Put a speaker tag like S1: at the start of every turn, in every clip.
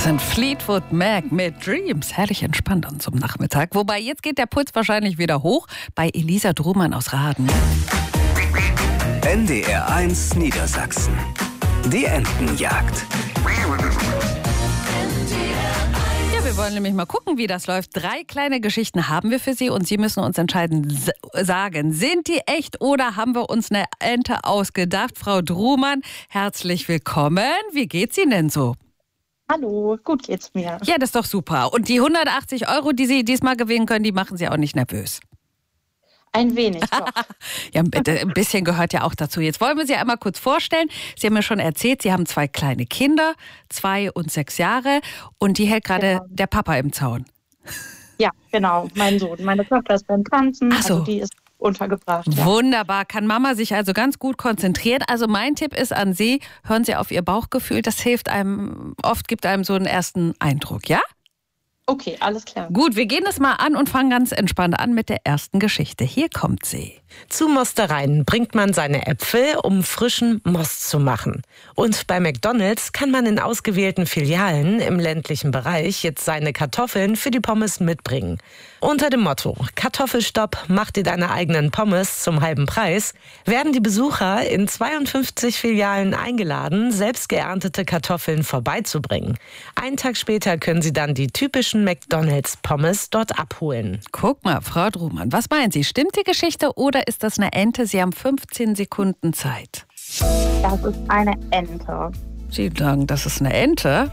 S1: sind Fleetwood Mac mit Dreams. Herrlich entspannt an zum Nachmittag. Wobei, jetzt geht der Puls wahrscheinlich wieder hoch bei Elisa Drumann aus Raden.
S2: NDR 1 Niedersachsen. Die Entenjagd.
S1: Ja, wir wollen nämlich mal gucken, wie das läuft. 3 kleine Geschichten haben wir für Sie und Sie müssen uns entscheiden, sagen, sind die echt oder haben wir uns eine Ente ausgedacht? Frau Drumann, herzlich willkommen. Wie geht's Ihnen denn so?
S3: Hallo, gut geht's mir.
S1: Ja, das ist doch super. Und die 180 €, die Sie diesmal gewinnen können, die machen Sie auch nicht nervös.
S3: Ein wenig, doch.
S1: Ja, ein bisschen gehört ja auch dazu. Jetzt wollen wir Sie einmal kurz vorstellen. Sie haben mir schon erzählt, Sie haben 2 kleine Kinder, 2 und 6 Jahre. Und die hält gerade der Papa im Zaun.
S3: Ja, genau, mein Sohn. Meine Tochter ist beim Tanzen,
S1: Ach so.
S3: also die ist untergebracht. Ja.
S1: Wunderbar, kann Mama sich also ganz gut konzentrieren. Also mein Tipp ist an Sie, hören Sie auf Ihr Bauchgefühl. Das hilft einem, oft gibt einem so einen ersten Eindruck, ja?
S3: Okay, alles klar.
S1: Gut, wir gehen das mal an und fangen ganz entspannt an mit der ersten Geschichte. Hier kommt sie.
S4: Zu Mostereien bringt man seine Äpfel, um frischen Most zu machen. Und bei McDonald's kann man in ausgewählten Filialen im ländlichen Bereich jetzt seine Kartoffeln für die Pommes mitbringen. Unter dem Motto Kartoffelstopp, mach dir deine eigenen Pommes zum halben Preis, werden die Besucher in 52 Filialen eingeladen, selbst geerntete Kartoffeln vorbeizubringen. Einen Tag später können sie dann die typischen McDonald's-Pommes dort abholen.
S1: Guck mal, Frau Drumann, was meinen Sie? Stimmt die Geschichte oder ist das eine Ente? Sie haben 15 Sekunden Zeit.
S3: Das ist eine Ente.
S1: Sie sagen, das ist eine Ente?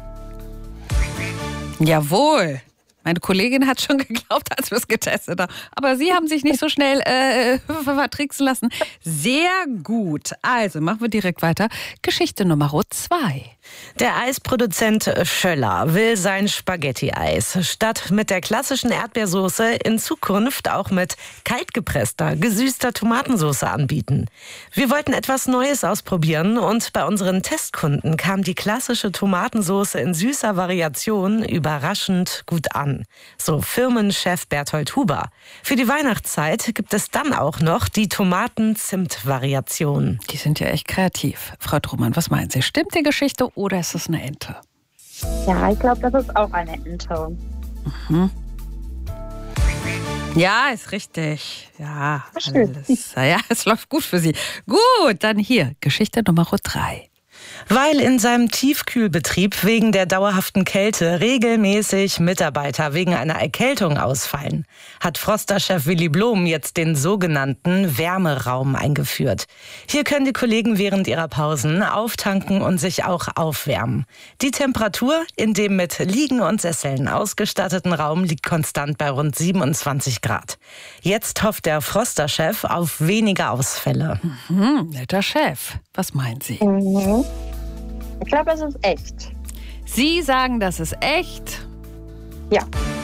S1: Jawohl. Meine Kollegin hat schon geglaubt, als wir es getestet haben. Aber Sie haben sich nicht so schnell vertricksen lassen. Sehr gut. Also machen wir direkt weiter. Geschichte Nummer 2.
S4: Der Eisproduzent Schöller will sein Spaghetti-Eis statt mit der klassischen Erdbeersoße in Zukunft auch mit kaltgepresster, gesüßter Tomatensoße anbieten. Wir wollten etwas Neues ausprobieren und bei unseren Testkunden kam die klassische Tomatensoße in süßer Variation überraschend gut an. So Firmenchef Berthold Huber. Für die Weihnachtszeit gibt es dann auch noch die Tomaten-Zimt-Variation.
S1: Die sind ja echt kreativ. Frau Drumann, was meinen Sie? Stimmt die Geschichte oder ist es eine Ente?
S3: Ja, ich glaube, das ist auch eine Ente.
S1: Mhm. Ja, ist richtig. Ja,
S3: schön.
S1: alles. Ja, es läuft gut für Sie. Gut, dann hier, Geschichte Nummer 3.
S4: Weil in seinem Tiefkühlbetrieb wegen der dauerhaften Kälte regelmäßig Mitarbeiter wegen einer Erkältung ausfallen, hat Froster-Chef Willy Blom jetzt den sogenannten Wärmeraum eingeführt. Hier können die Kollegen während ihrer Pausen auftanken und sich auch aufwärmen. Die Temperatur in dem mit Liegen und Sesseln ausgestatteten Raum liegt konstant bei rund 27 Grad. Jetzt hofft der Froster-Chef auf weniger Ausfälle.
S1: Netter Chef. Was meinen Sie?
S3: Mhm. Ich glaube, es ist echt.
S1: Sie sagen, das ist echt?
S3: Ja.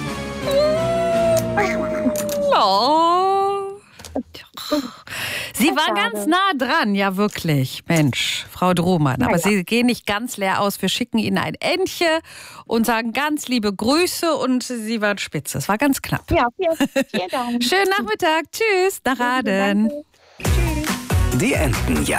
S1: Oh. Sie waren
S3: Schade.
S1: ganz nah dran, ja wirklich. Mensch, Frau Drumann. Aber Sie gehen nicht ganz leer aus. Wir schicken Ihnen ein Entchen und sagen ganz liebe Grüße und Sie waren spitze. Es war ganz knapp.
S3: Ja, vielen Dank.
S1: Schönen Nachmittag. Tschüss. Nach Raden.
S3: Danke. Tschüss.
S2: Die Entenjagd.